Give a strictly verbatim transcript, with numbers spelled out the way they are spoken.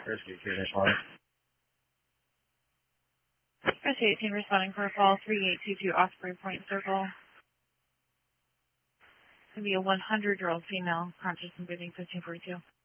Rescue eighteen responding. Rescue eighteen responding for a call three eight two two Osprey Point Circle. It's going to be a one hundred year old female, conscious and breathing, fifteen forty-two.